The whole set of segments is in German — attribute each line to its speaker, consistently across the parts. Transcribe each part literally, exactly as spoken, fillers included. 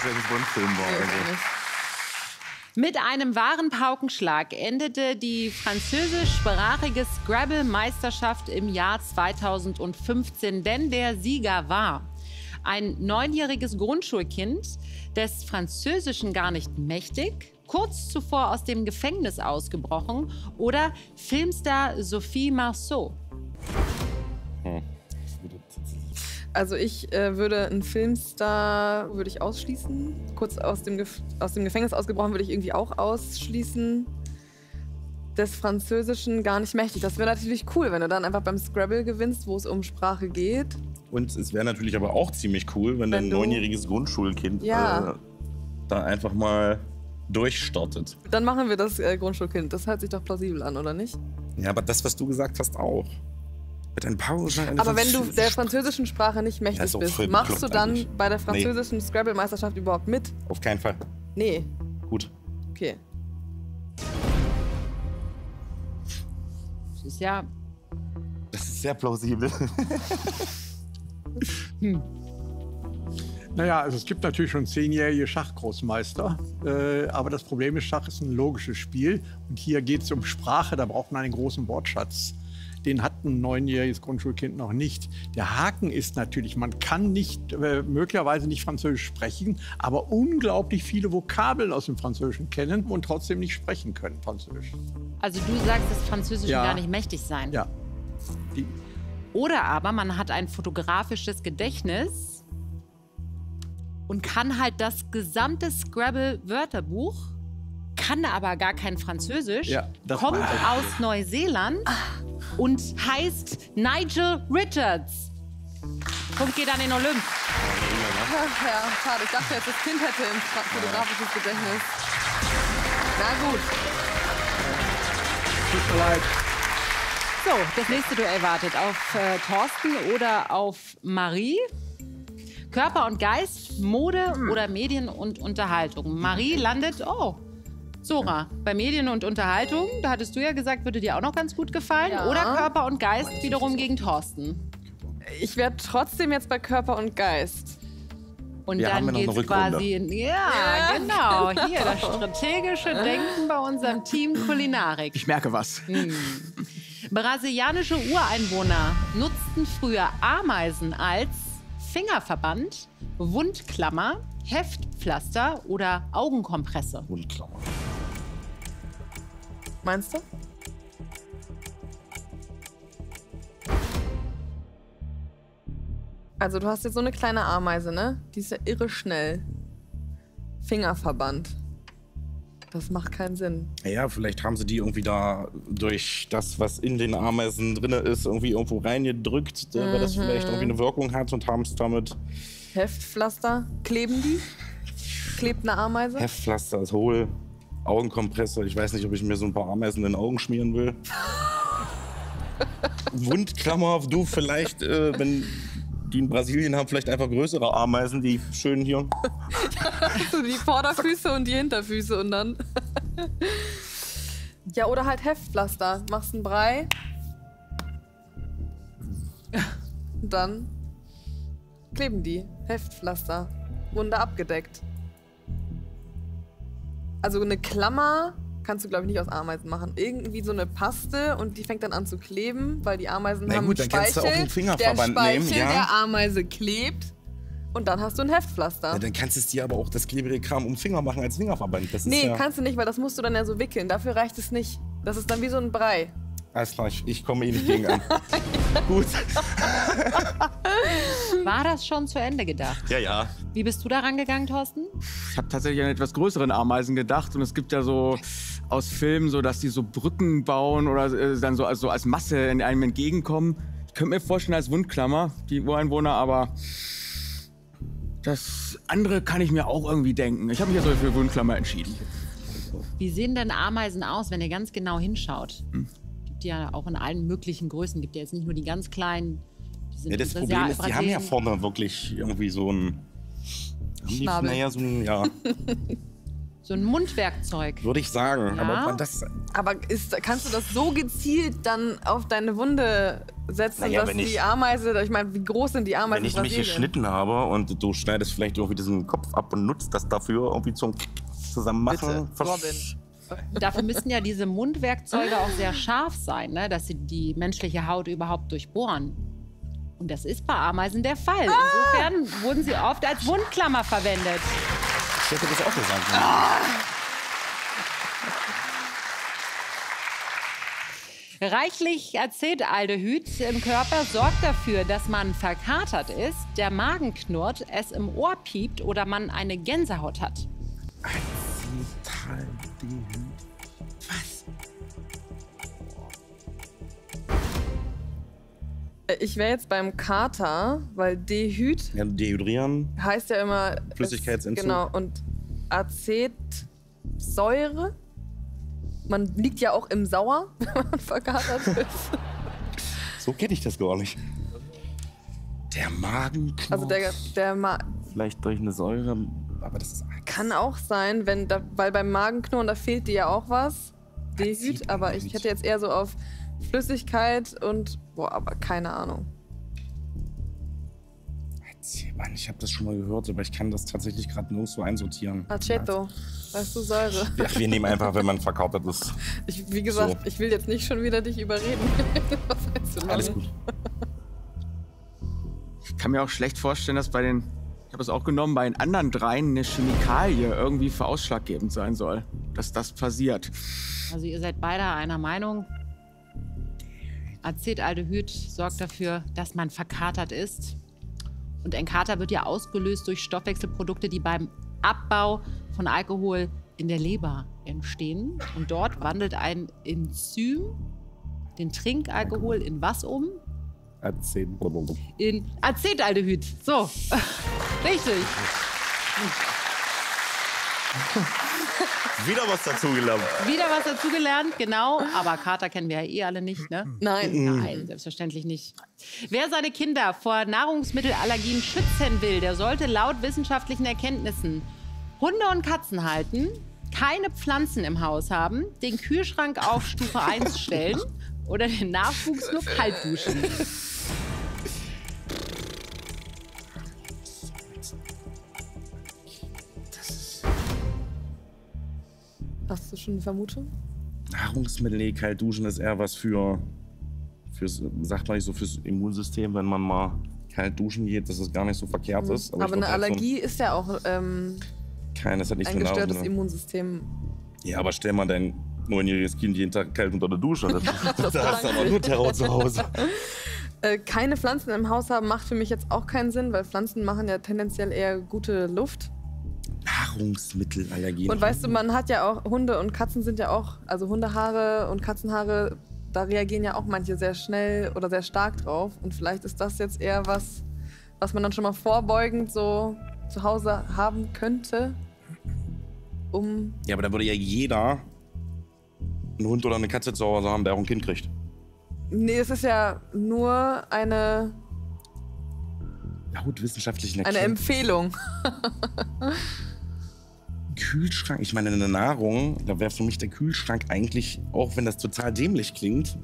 Speaker 1: James Bond-Film war. Also.
Speaker 2: Mit einem wahren Paukenschlag endete die französischsprachige Scrabble-Meisterschaft im Jahr zweitausendfünfzehn, denn der Sieger war ein neunjähriges Grundschulkind, des Französischen gar nicht mächtig, kurz zuvor aus dem Gefängnis ausgebrochen, oder Filmstar Sophie Marceau.
Speaker 1: Hm.
Speaker 3: Also ich äh, würde einen Filmstar würde ich ausschließen. Kurz aus dem, Gef aus dem Gefängnis ausgebrochen würde ich irgendwie auch ausschließen. Des Französischen gar nicht mächtig. Das wäre natürlich cool, wenn du dann einfach beim Scrabble gewinnst, wo es um Sprache geht.
Speaker 1: Und es wäre natürlich aber auch ziemlich cool, wenn, wenn ein neunjähriges Grundschulkind
Speaker 3: ja.
Speaker 1: äh, da einfach mal durchstartet.
Speaker 3: Dann machen wir das äh, Grundschulkind. Das hört sich doch plausibel an, oder nicht?
Speaker 1: Ja, aber das, was du gesagt hast, auch. Mit ein Pause.
Speaker 3: Aber wenn du der französischen Sprache nicht mächtig
Speaker 1: ja,
Speaker 3: bist, machst du dann
Speaker 1: eigentlich.
Speaker 3: bei der französischen
Speaker 1: nee.
Speaker 3: Scrabble-Meisterschaft überhaupt mit?
Speaker 1: Auf keinen Fall.
Speaker 3: Nee.
Speaker 1: Gut.
Speaker 3: Okay.
Speaker 2: Das ist ja...
Speaker 1: Das ist sehr plausibel.
Speaker 4: hm. Naja, also es gibt natürlich schon zehnjährige Schachgroßmeister, äh, aber das Problem ist, Schach ist ein logisches Spiel und hier geht es um Sprache, da braucht man einen großen Wortschatz. Den hat ein neunjähriges Grundschulkind noch nicht. Der Haken ist natürlich, man kann nicht, äh, möglicherweise nicht Französisch sprechen, aber unglaublich viele Vokabeln aus dem Französischen kennen und trotzdem nicht sprechen können Französisch.
Speaker 2: Also du sagst, das Französische
Speaker 4: ja.
Speaker 2: gar nicht mächtig sein.
Speaker 4: Ja. Die
Speaker 2: Oder aber man hat ein fotografisches Gedächtnis und kann halt das gesamte Scrabble-Wörterbuch, kann aber gar kein Französisch,
Speaker 4: ja,
Speaker 2: kommt aus Neuseeland und heißt Nigel Richards. Punkt geht an den Olymp.
Speaker 3: Ach ja, schade. Ich dachte jetzt, das Kind hätte ein fotografisches Gedächtnis. Na gut.
Speaker 4: Tut mir leid.
Speaker 2: So, das nächste Duell wartet auf äh, Thorsten oder auf Marie. Körper und Geist, Mode oder Medien und Unterhaltung. Marie landet, oh, Sora, bei Medien und Unterhaltung, da hattest du ja gesagt, würde dir auch noch ganz gut gefallen.
Speaker 3: Ja.
Speaker 2: Oder Körper und Geist wiederum gegen Thorsten.
Speaker 3: Ich wäre trotzdem jetzt bei Körper und Geist.
Speaker 2: Und
Speaker 1: ja,
Speaker 2: dann geht's quasi in, ja,
Speaker 3: ja,
Speaker 2: genau, hier das strategische Denken bei unserem Team Kulinarik.
Speaker 4: Ich merke was.
Speaker 2: Hm. Brasilianische Ureinwohner nutzten früher Ameisen als Fingerverband, Wundklammer, Heftpflaster oder Augenkompresse.
Speaker 1: Wundklammer.
Speaker 3: Meinst du? Also du hast jetzt so eine kleine Ameise, ne? Die ist ja irre schnell. Fingerverband. Das macht keinen Sinn.
Speaker 1: Ja, vielleicht haben sie die irgendwie da durch das, was in den Ameisen drin ist, irgendwie irgendwo reingedrückt, mhm. weil das vielleicht irgendwie eine Wirkung hat und haben es damit...
Speaker 3: Heftpflaster. Kleben die? Klebt eine Ameise?
Speaker 1: Heftpflaster ist hohl. Augenkompressor. Ich weiß nicht, ob ich mir so ein paar Ameisen in den Augen schmieren will. Wundklammer, du vielleicht, äh, wenn die in Brasilien haben, vielleicht einfach größere Ameisen, die schön hier...
Speaker 3: So die Vorderfüße und die Hinterfüße und dann... Ja, oder halt Heftpflaster. Machst einen Brei. Und dann kleben die. Heftpflaster. Wunde abgedeckt. Also eine Klammer kannst du, glaube ich, nicht aus Ameisen machen. Irgendwie so eine Paste und die fängt dann an zu kleben, weil die Ameisen
Speaker 1: Na
Speaker 3: haben
Speaker 1: gut,
Speaker 3: einen
Speaker 1: dann
Speaker 3: Speichel.
Speaker 1: kannst du auch einen Fingerverband
Speaker 3: der Speichel
Speaker 1: nehmen, ja.
Speaker 3: der Ameise klebt und dann hast du ein Heftpflaster.
Speaker 1: Ja, dann kannst du es dir aber auch das klebrige Kram um den Finger machen als Fingerverband. Das ist
Speaker 3: Nee,
Speaker 1: ja
Speaker 3: kannst du nicht, weil das musst du dann ja so wickeln. Dafür reicht es nicht. Das ist dann wie so ein Brei.
Speaker 1: Alles klar, ich, ich komme eh nicht gegen an. Gut.
Speaker 2: War das schon zu Ende gedacht?
Speaker 1: Ja, ja.
Speaker 2: Wie bist du da rangegangen, Thorsten?
Speaker 4: Ich habe tatsächlich an etwas größeren Ameisen gedacht und es gibt ja so aus Filmen so, dass die so Brücken bauen oder äh, dann so also als Masse in einem entgegenkommen. Ich könnte mir vorstellen als Wundklammer, die Ureinwohner, aber das andere kann ich mir auch irgendwie denken. Ich habe mich also für Wundklammer entschieden.
Speaker 2: Wie sehen denn Ameisen aus, wenn ihr ganz genau hinschaut?
Speaker 4: Hm.
Speaker 2: Gibt ja auch in allen möglichen Größen. Gibt ja jetzt nicht nur die ganz kleinen. Die sind
Speaker 1: Ja, das Problem ist, die haben ja vorne wirklich irgendwie so ein...
Speaker 3: Schnabel.
Speaker 1: Naja, so ein, ja.
Speaker 2: So ein Mundwerkzeug.
Speaker 1: Würde ich sagen.
Speaker 2: Ja.
Speaker 1: Aber ob man das.
Speaker 3: Aber ist, kannst du das so gezielt dann auf deine Wunde setzen,
Speaker 1: Naja,
Speaker 3: dass
Speaker 1: wenn
Speaker 3: die
Speaker 1: ich-
Speaker 3: Ameise, ich meine, wie groß sind die Ameisen?
Speaker 1: Wenn ich
Speaker 3: in
Speaker 1: mich
Speaker 3: Brasilien?
Speaker 1: geschnitten habe und du schneidest vielleicht irgendwie diesen Kopf ab und nutzt das dafür irgendwie zum zusammen machen.
Speaker 3: Bitte, Robin.
Speaker 2: Dafür müssen ja diese Mundwerkzeuge auch sehr scharf sein, ne? Dass sie die menschliche Haut überhaupt durchbohren. Und das ist bei Ameisen der Fall. Insofern wurden sie oft als Wundklammer verwendet.
Speaker 1: Ich hätte das auch gesagt.
Speaker 2: Reichlich Acetaldehyd im Körper sorgt dafür, dass man verkatert ist, der Magen knurrt, es im Ohr piept oder man eine Gänsehaut hat.
Speaker 1: Acetaldehyd. Was?
Speaker 3: Ich wäre jetzt beim Kater, weil Dehyd
Speaker 1: Ja, dehydrieren.
Speaker 3: heißt ja immer...
Speaker 1: Flüssigkeitsentzug.
Speaker 3: Es, genau, und Acetsäure. Man liegt ja auch im Sauer, wenn man verkatert ist.
Speaker 1: So kenne ich das gar nicht. Der Magen knurrt.
Speaker 3: Also der, der Ma
Speaker 1: Vielleicht durch eine Säure, aber das ist
Speaker 3: kann auch sein, wenn da, weil beim Magenknurren, da fehlt dir ja auch was. Dehyd, aber ich hätte jetzt eher so auf Flüssigkeit und, boah, aber keine Ahnung.
Speaker 1: Mann, ich habe das schon mal gehört, aber ich kann das tatsächlich gerade nirgendwo einsortieren.
Speaker 3: Aceto, weißt du, Säure.
Speaker 1: Ach, wir nehmen einfach, wenn man verkatert ist.
Speaker 3: Ich, wie gesagt,
Speaker 1: So.
Speaker 3: ich will jetzt nicht schon wieder dich überreden. Was willst du
Speaker 1: Alles
Speaker 3: machen?
Speaker 1: gut.
Speaker 5: Ich kann mir auch schlecht vorstellen, dass bei den, ich habe es auch genommen, bei den anderen dreien eine Chemikalie irgendwie für ausschlaggebend sein soll, dass das passiert.
Speaker 2: Also ihr seid beide einer Meinung. Acetaldehyd sorgt dafür, dass man verkatert ist. Und ein Kater wird ja ausgelöst durch Stoffwechselprodukte, die beim Abbau von Alkohol in der Leber entstehen. Und dort wandelt ein Enzym den Trinkalkohol in was um?
Speaker 1: Acet.
Speaker 2: In Acetaldehyd. So, richtig.
Speaker 1: Wieder was dazugelernt.
Speaker 2: Wieder was dazugelernt, genau. Aber Kater kennen wir ja eh alle nicht, ne?
Speaker 3: Nein.
Speaker 2: Nein, selbstverständlich nicht. Wer seine Kinder vor Nahrungsmittelallergien schützen will, der sollte laut wissenschaftlichen Erkenntnissen Hunde und Katzen halten, keine Pflanzen im Haus haben, den Kühlschrank auf Stufe eins stellen oder den Nachwuchs nur kalt duschen.
Speaker 3: Hast du schon eine Vermutung?
Speaker 1: Nahrungsmittel, nee, kalt duschen ist eher was für, fürs, sagt man nicht so, fürs Immunsystem, wenn man mal kalt duschen geht, dass es gar nicht so verkehrt ist.
Speaker 3: Aber,
Speaker 1: ich
Speaker 3: eine
Speaker 1: würd halt
Speaker 3: Allergie ist ja auch ähm,
Speaker 1: So, kein, das hat nichts
Speaker 3: ein
Speaker 1: mit
Speaker 3: gestörtes
Speaker 1: Nahrungsmitteln.
Speaker 3: Immunsystem.
Speaker 1: Ja, aber stell mal dein neunjähriges Kind jeden Tag kalt unter der Dusche. Das, das, da hast du aber nur Terror zu Hause.
Speaker 3: Äh, keine Pflanzen im Haus haben macht für mich jetzt auch keinen Sinn, weil Pflanzen machen ja tendenziell eher gute Luft.
Speaker 1: Nahrungsmittelallergien.
Speaker 3: Und weißt du, man hat ja auch, Hunde und Katzen sind ja auch, also Hundehaare und Katzenhaare, da reagieren ja auch manche sehr schnell oder sehr stark drauf. Und vielleicht ist das jetzt eher was, was man dann schon mal vorbeugend so zu Hause haben könnte, um...
Speaker 1: Ja, aber da würde ja jeder einen Hund oder eine Katze zu Hause haben, der auch ein Kind kriegt.
Speaker 3: Nee, es ist ja nur eine,
Speaker 1: Laut wissenschaftlichen
Speaker 3: eine
Speaker 1: Erkenntnissen.
Speaker 3: Empfehlung.
Speaker 1: Kühlschrank, ich meine, eine Nahrung, da wäre für mich der Kühlschrank eigentlich, auch wenn das total dämlich klingt,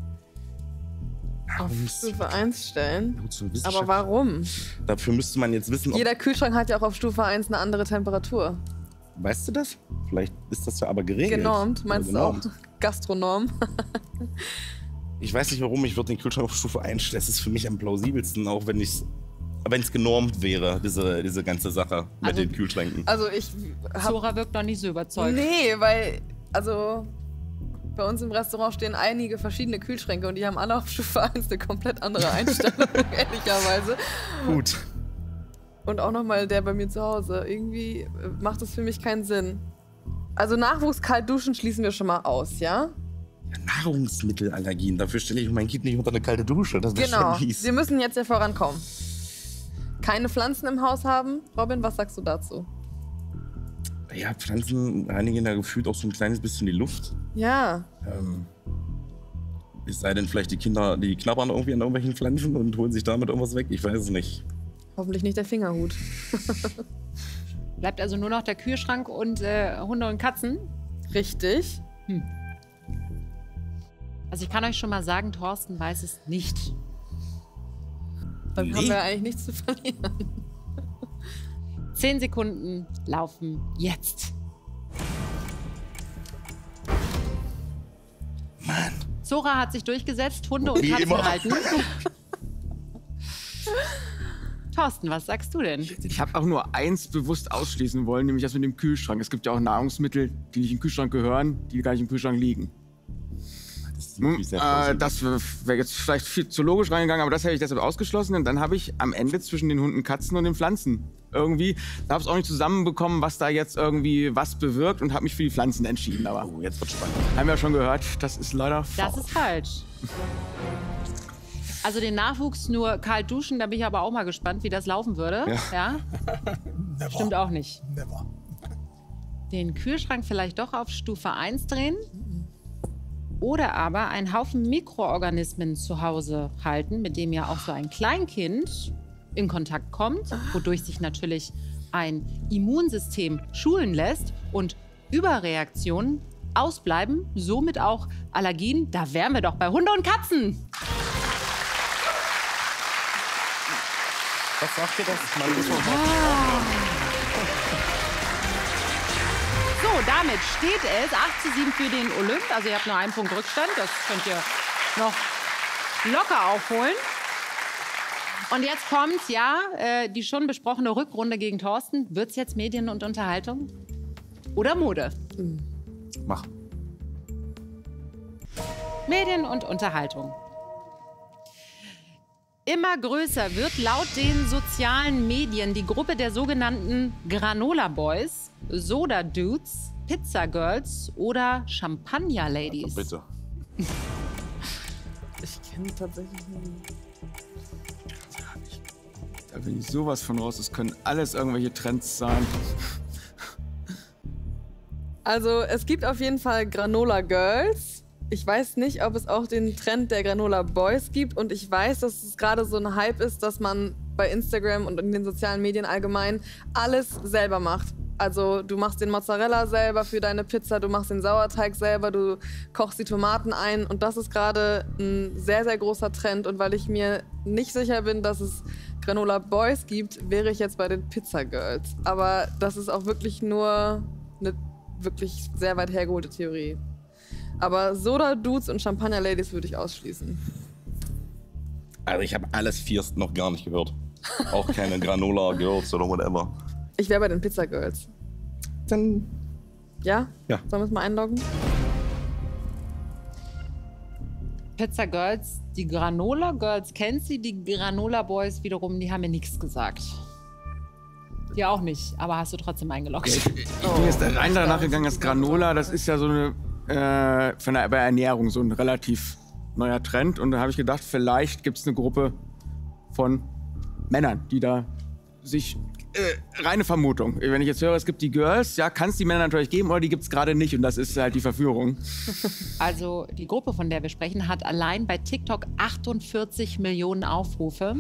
Speaker 3: Auf Stufe eins stellen.
Speaker 1: laut zur
Speaker 3: Aber
Speaker 1: Wissenschaft-
Speaker 3: warum?
Speaker 1: Dafür müsste man jetzt wissen, ob,
Speaker 3: Jeder Kühlschrank hat ja auch auf Stufe eins eine andere Temperatur.
Speaker 1: weißt du das? Vielleicht ist das ja aber geregelt.
Speaker 3: Genormt,
Speaker 1: Oder
Speaker 3: meinst du
Speaker 1: genormt.
Speaker 3: auch? Gastronom.
Speaker 1: Ich weiß nicht warum, ich würde den Kühlschrank auf Stufe eins stellen. Das ist für mich am plausibelsten, auch wenn ich wenn es genormt wäre, diese, diese ganze Sache mit
Speaker 2: Also-
Speaker 1: den Kühlschränken.
Speaker 3: Also ich hab...
Speaker 2: Zora wirkt noch nicht so überzeugt.
Speaker 3: Nee, weil, also bei uns im Restaurant stehen einige verschiedene Kühlschränke und die haben alle auf Stufe eins eine komplett andere Einstellung, ehrlicherweise.
Speaker 1: Gut.
Speaker 3: Und auch nochmal der bei mir zu Hause. Irgendwie äh, macht das für mich keinen Sinn. Also Nachwuchs kalt duschen schließen wir schon mal aus, ja?
Speaker 1: Ja, Nahrungsmittelallergien, dafür stelle ich mein Kind nicht unter eine kalte Dusche. Das wäre
Speaker 3: Genau.
Speaker 1: schon mies.
Speaker 3: Wir müssen jetzt ja vorankommen. Keine Pflanzen im Haus haben. Robin, was sagst du dazu?
Speaker 1: Ja, Pflanzen reinigen ja gefühlt auch so ein kleines bisschen die Luft.
Speaker 3: Ja.
Speaker 1: Ähm, es sei denn, vielleicht die Kinder, die knabbern irgendwie an irgendwelchen Pflanzen und holen sich damit irgendwas weg. Ich weiß es nicht.
Speaker 3: Hoffentlich nicht der Fingerhut.
Speaker 2: Bleibt also nur noch der Kühlschrank und äh, Hunde und Katzen.
Speaker 3: Richtig.
Speaker 2: Hm. Also ich kann euch schon mal sagen, Thorsten weiß es nicht.
Speaker 3: Dann
Speaker 1: Nee.
Speaker 3: haben wir eigentlich nichts zu verlieren.
Speaker 2: Zehn Sekunden laufen jetzt.
Speaker 1: Mann.
Speaker 2: Zora hat sich durchgesetzt, Hunde und
Speaker 1: Wie
Speaker 2: Katzen
Speaker 1: immer.
Speaker 2: halten. Thorsten, was sagst du denn?
Speaker 5: Ich habe auch nur eins bewusst ausschließen wollen, nämlich das mit dem Kühlschrank. Es gibt ja auch Nahrungsmittel, die nicht im Kühlschrank gehören, die gar nicht im Kühlschrank liegen.
Speaker 1: Das ist
Speaker 5: Nun,
Speaker 1: wirklich sehr
Speaker 5: äh,
Speaker 1: plausibel.
Speaker 5: das wäre jetzt vielleicht viel zu logisch reingegangen, aber das hätte ich deshalb ausgeschlossen. Und dann habe ich am Ende zwischen den Hunden, Katzen und den Pflanzen irgendwie, da habe ich es auch nicht zusammenbekommen, was da jetzt irgendwie was bewirkt und habe mich für die Pflanzen entschieden. Aber
Speaker 1: Oh, jetzt wird spannend.
Speaker 5: haben wir ja schon gehört, das ist leider
Speaker 2: Das
Speaker 5: faul.
Speaker 2: ist falsch. Also den Nachwuchs nur kalt duschen, da bin ich aber auch mal gespannt, wie das laufen würde. Ja?
Speaker 4: Never.
Speaker 2: Stimmt auch nicht.
Speaker 4: Never.
Speaker 2: Den Kühlschrank vielleicht doch auf Stufe eins drehen. Oder aber einen Haufen Mikroorganismen zu Hause halten, mit dem ja auch so ein Kleinkind in Kontakt kommt, wodurch sich natürlich ein Immunsystem schulen lässt und Überreaktionen ausbleiben, somit auch Allergien. Da wären wir doch bei Hunde und Katzen.
Speaker 1: Was sagt ihr das? Man muss mal
Speaker 2: So, damit steht es acht zu sieben für den Olymp. Also ihr habt nur einen Punkt Rückstand. Das könnt ihr noch locker aufholen. Und jetzt kommt, ja, äh, die schon besprochene Rückrunde gegen Thorsten. Wird's jetzt Medien und Unterhaltung? Oder Mode?
Speaker 1: Mach.
Speaker 2: Medien und Unterhaltung. Immer größer wird laut den sozialen Medien die Gruppe der sogenannten Granola Boys, Soda Dudes, Pizza Girls oder Champagner Ladies.
Speaker 1: Bitte.
Speaker 3: Ich kenne tatsächlich nicht.
Speaker 5: Da bin ich sowas von raus. Es können alles irgendwelche Trends sein.
Speaker 3: Also es gibt auf jeden Fall Granola Girls. Ich weiß nicht, ob es auch den Trend der Granola Boys gibt. Und ich weiß, dass es gerade so ein Hype ist, dass man bei Instagram und in den sozialen Medien allgemein alles selber macht. Also du machst den Mozzarella selber für deine Pizza, du machst den Sauerteig selber, du kochst die Tomaten ein. Und das ist gerade ein sehr, sehr großer Trend. Und weil ich mir nicht sicher bin, dass es Granola Boys gibt, wäre ich jetzt bei den Pizza Girls. Aber das ist auch wirklich nur eine wirklich sehr weit hergeholte Theorie. Aber Soda Dudes und Champagner Ladies würde ich ausschließen.
Speaker 1: Also ich habe alles Vierst noch gar nicht gehört. Auch keine Granola Girls oder whatever.
Speaker 3: Ich wäre bei den Pizza Girls.
Speaker 1: Dann
Speaker 3: Ja?
Speaker 1: Ja.
Speaker 3: Sollen wir es mal einloggen?
Speaker 2: Pizza Girls, die Granola Girls kennt sie, die Granola Boys wiederum, die haben mir nichts gesagt. Die auch nicht, aber hast du trotzdem eingeloggt.
Speaker 5: Ich bin jetzt rein danach gegangen, das Granola, das ist ja so eine, äh, von der, bei Ernährung so ein relativ neuer Trend. Und da habe ich gedacht, vielleicht gibt es eine Gruppe von Männern, die da sich, äh, reine Vermutung. Wenn ich jetzt höre, es gibt die Girls, ja, kann es die Männer natürlich geben, oder die gibt es gerade nicht. Und das ist halt die Verführung.
Speaker 2: Also die Gruppe, von der wir sprechen, hat allein bei TikTok achtundvierzig Millionen Aufrufe.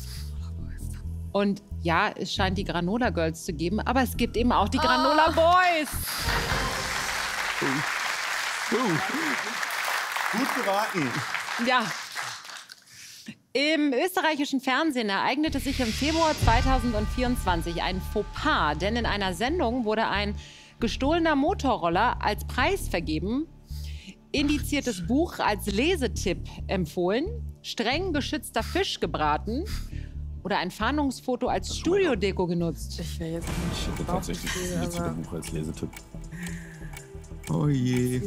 Speaker 2: Und ja, es scheint die Granola Girls zu geben, aber es gibt eben auch die Granola Boys.
Speaker 1: gut geraten.
Speaker 2: Ja. Im österreichischen Fernsehen ereignete sich im Februar zweitausendvierundzwanzig ein Fauxpas, denn in einer Sendung wurde ein gestohlener Motorroller als Preis vergeben, indiziertes Buch als Lesetipp empfohlen, streng geschützter Fisch gebraten oder ein Fahndungsfoto als Studiodeko genutzt.
Speaker 3: Ich wäre jetzt
Speaker 1: Ich hätte tatsächlich das
Speaker 3: aber
Speaker 1: Buch als Lesetipp.
Speaker 5: Oh je.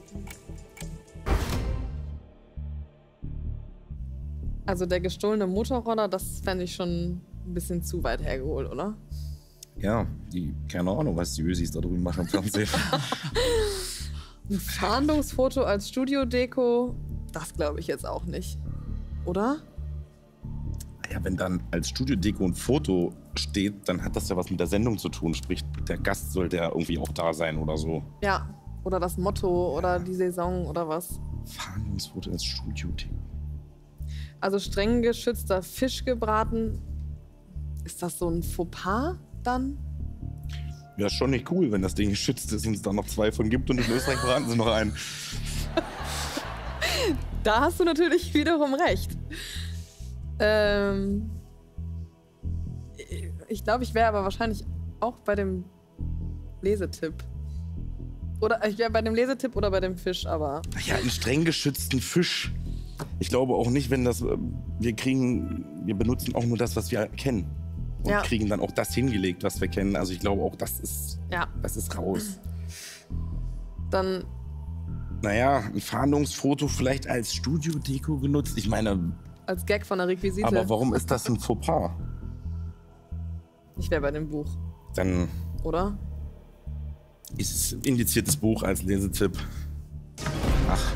Speaker 3: Also der gestohlene Motorroller, das fände ich schon ein bisschen zu weit hergeholt, oder?
Speaker 1: Ja, die, keine Ahnung, was die Ösis da drüben machen im Fernsehen.
Speaker 3: Ein Fahndungsfoto als Studiodeko, das glaube ich jetzt auch nicht. Oder?
Speaker 1: Ja, wenn dann als Studiodeko ein Foto steht, dann hat das ja was mit der Sendung zu tun. Sprich, der Gast sollte ja irgendwie auch da sein oder so.
Speaker 3: Ja. Oder das Motto oder die Saison oder was.
Speaker 1: Fahndungsfoto als Studiodeko.
Speaker 3: Also streng geschützter Fisch gebraten. Ist das so ein Fauxpas dann?
Speaker 1: Ja, schon nicht cool, wenn das Ding geschützt ist und es da noch zwei von gibt und in Österreich verraten sie noch einen.
Speaker 3: Da hast du natürlich wiederum recht. Ähm, ich glaube, ich wäre aber wahrscheinlich auch bei dem Lesetipp. Oder ich wäre bei dem Lesetipp oder bei dem Fisch, aber...
Speaker 1: Ja, einen streng geschützten Fisch. Ich glaube auch nicht, wenn das... Wir kriegen... Wir benutzen auch nur das, was wir kennen. Und
Speaker 3: Ja.
Speaker 1: kriegen dann auch das hingelegt, was wir kennen. Also ich glaube auch, das ist...
Speaker 3: Ja,
Speaker 1: Das ist raus.
Speaker 3: dann...
Speaker 1: Naja, ein Fahndungsfoto vielleicht als Studiodeko genutzt. Ich meine,
Speaker 3: Als Gag von der Requisite.
Speaker 1: aber warum ist das ein Fauxpas?
Speaker 3: Ich wäre bei dem Buch,
Speaker 1: Dann
Speaker 3: oder?
Speaker 1: ist es ein indiziertes Buch als Lesetipp. Ach,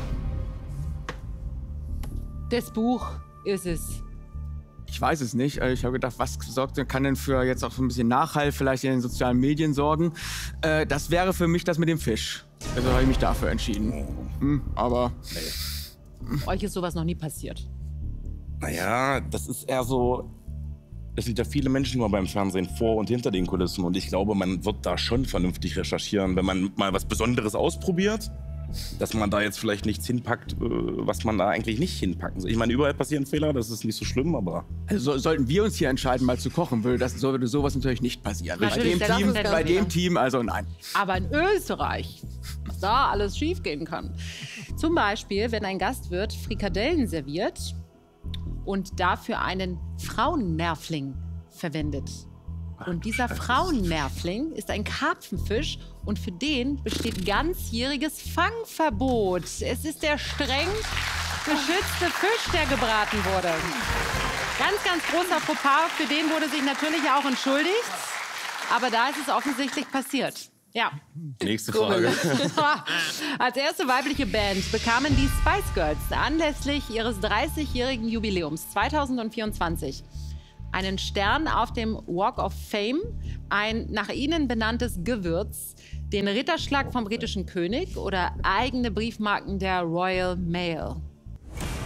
Speaker 2: Das Buch ist es.
Speaker 5: Ich weiß es nicht. Ich habe gedacht, was sorgt, kann denn für jetzt auch so ein bisschen Nachhall vielleicht in den sozialen Medien sorgen? Äh, das wäre für mich das mit dem Fisch. Also habe ich mich dafür entschieden. Hm, aber
Speaker 2: Euch ist sowas noch nie passiert.
Speaker 1: naja, das ist eher so... Es sind ja viele Menschen nur beim Fernsehen vor und hinter den Kulissen. Und ich glaube, man wird da schon vernünftig recherchieren, wenn man mal was Besonderes ausprobiert. Dass man da jetzt vielleicht nichts hinpackt, äh, was man da eigentlich nicht hinpacken soll. Ich meine, überall passieren Fehler, das ist nicht so schlimm, aber...
Speaker 5: also so, sollten wir uns hier entscheiden, mal zu kochen, würde, das, so würde sowas natürlich nicht passieren. Bei
Speaker 2: Natürlich,
Speaker 5: dem,
Speaker 2: das
Speaker 5: Team,
Speaker 2: ist ganz
Speaker 5: bei dem
Speaker 2: klar.
Speaker 5: Team, also nein.
Speaker 2: Aber in Österreich, was da alles schiefgehen kann. Zum Beispiel, wenn ein Gastwirt Frikadellen serviert und dafür einen Frauennervling verwendet. Und dieser Frauennervling ist ein Karpfenfisch und für den besteht ganzjähriges Fangverbot. Es ist der streng geschützte Fisch, der gebraten wurde. Ganz, ganz großer Fauxpas. Für den wurde sich natürlich auch entschuldigt. Aber da ist es offensichtlich passiert. Ja.
Speaker 1: Nächste Frage.
Speaker 2: Als erste weibliche Band bekamen die Spice Girls anlässlich ihres dreißigjährigen Jubiläums zweitausendvierundzwanzig einen Stern auf dem Walk of Fame, ein nach ihnen benanntes Gewürz, den Ritterschlag vom britischen König oder eigene Briefmarken der Royal Mail.